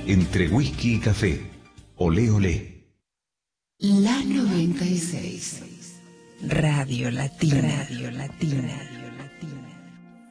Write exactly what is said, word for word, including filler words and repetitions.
entre whisky y café. Olé, olé. La noventa y seis. Radio Latina. Radio Latina.